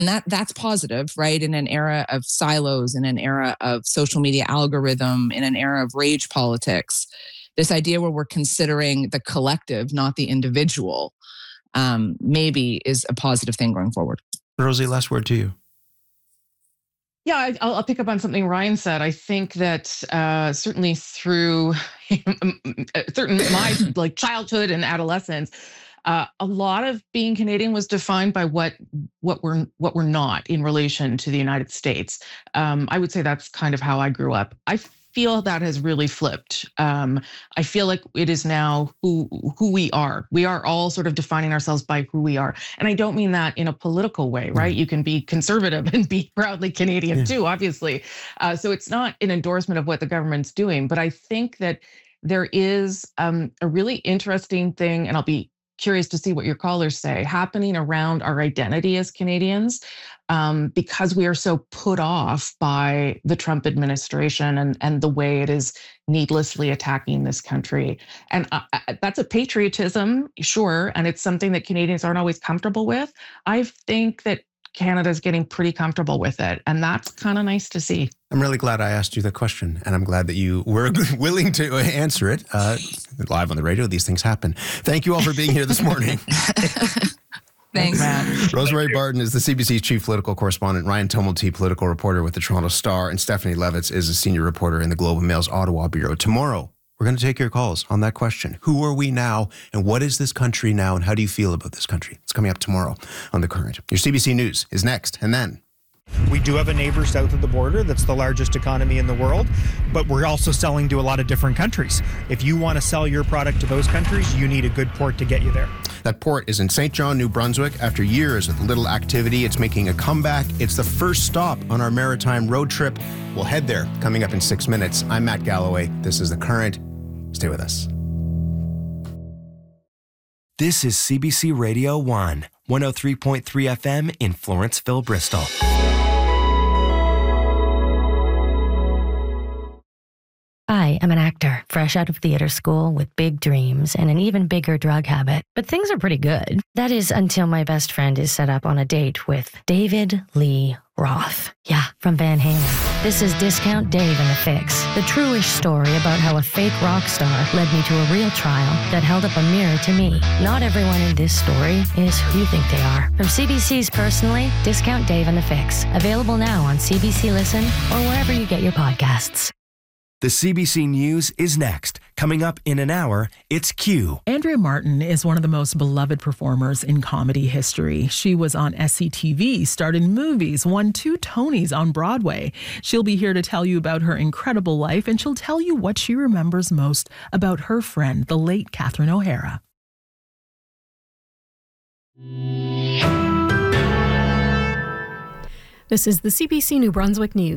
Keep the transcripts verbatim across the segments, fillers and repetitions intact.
And that that's positive, right? In an era of silos, in an era of social media algorithm, in an era of rage politics, this idea where we're considering the collective, not the individual, um, maybe is a positive thing going forward. Rosie, last word to you. Yeah, I, I'll, I'll pick up on something Ryan said. I think that uh, certainly through certain my like childhood and adolescence, uh, a lot of being Canadian was defined by what what we're what we're not in relation to the United States. Um, I would say that's kind of how I grew up. I feel that has really flipped. Um, I feel like it is now who who we are. We are all sort of defining ourselves by who we are. And I don't mean that in a political way, right? Mm. You can be conservative and be proudly Canadian yeah. too, obviously. Uh, so it's not an endorsement of what the government's doing, but I think that there is um, a really interesting thing, and I'll be curious to see what your callers say, happening around our identity as Canadians, um, because we are so put off by the Trump administration and, and the way it is needlessly attacking this country. And uh, that's a patriotism, sure, and it's something that Canadians aren't always comfortable with. I think that Canada's getting pretty comfortable with it, and that's kind of nice to see. I'm really glad I asked you the question, and I'm glad that you were willing to answer it. Uh, live on the radio, these things happen. Thank you all for being here this morning. Thanks, man. Rosemary Barton is the C B C's chief political correspondent. Ryan Tumulty, political reporter with the Toronto Star, and Stephanie Levitz is a senior reporter in the Globe and Mail's Ottawa bureau. Tomorrow, we're going to take your calls on that question. Who are we now, and what is this country now, and how do you feel about this country? It's coming up tomorrow on The Current. Your C B C News is next, and then... We do have a neighbor south of the border that's the largest economy in the world, but we're also selling to a lot of different countries. If you want to sell your product to those countries, you need a good port to get you there. That port is in Saint John, New Brunswick. After years of little activity, it's making a comeback. It's the first stop on our maritime road trip. We'll head there coming up in six minutes. I'm Matt Galloway. This is The Current. Stay with us. This is C B C Radio one, one oh three point three F M in Florenceville, Bristol. I am an actor, fresh out of theater school with big dreams and an even bigger drug habit. But things are pretty good. That is until my best friend is set up on a date with David Lee Roth. Yeah, from Van Halen. This is Discount Dave and the Fix, the true-ish story about how a fake rock star led me to a real trial that held up a mirror to me. Not everyone in this story is who you think they are. From C B C's Personally, Discount Dave and the Fix. Available now on C B C Listen or wherever you get your podcasts. The C B C News is next. Coming up in an hour, it's Q. Andrea Martin is one of the most beloved performers in comedy history. She was on S C T V, starred in movies, won two Tonys on Broadway. She'll be here to tell you about her incredible life, and she'll tell you what she remembers most about her friend, the late Catherine O'Hara. This is the C B C New Brunswick News.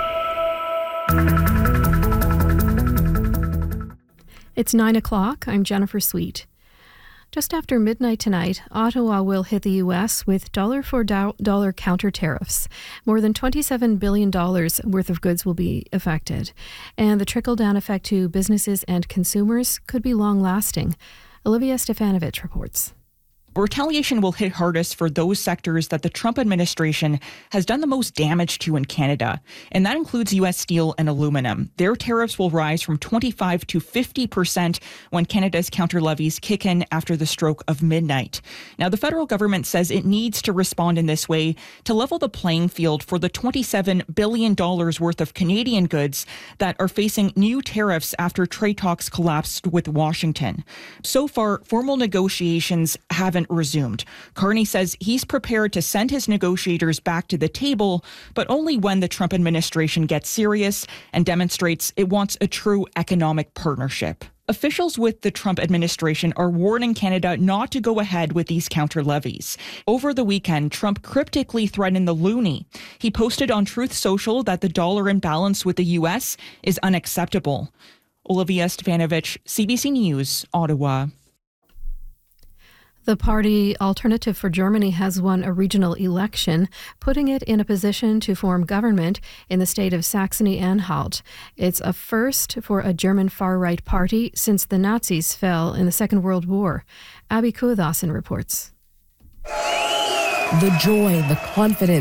It's nine o'clock. I'm Jennifer Sweet. Just after midnight tonight, Ottawa will hit the U S with dollar-for-dollar counter tariffs. More than twenty-seven billion dollars worth of goods will be affected, and the trickle-down effect to businesses and consumers could be long-lasting. Olivia Stefanovic reports. Retaliation will hit hardest for those sectors that the Trump administration has done the most damage to in Canada, and that includes U S steel and aluminum. Their tariffs will rise from twenty-five to fifty percent when Canada's counter levies kick in after the stroke of midnight. Now, the federal government says it needs to respond in this way to level the playing field for the twenty-seven billion dollars worth of Canadian goods that are facing new tariffs after trade talks collapsed with Washington. So far, formal negotiations haven't resumed. Carney says he's prepared to send his negotiators back to the table, but only when the Trump administration gets serious and demonstrates it wants a true economic partnership. Officials with the Trump administration are warning Canada not to go ahead with these counter levies. Over the weekend, Trump cryptically threatened the loonie. He posted on Truth Social that the dollar imbalance with the U S is unacceptable. Olivia Stefanovic, C B C News, Ottawa. The party Alternative for Germany has won a regional election, putting it in a position to form government in the state of Saxony-Anhalt. It's a first for a German far-right party since the Nazis fell in the Second World War. Abby Kuathasan reports. The joy, the confidence.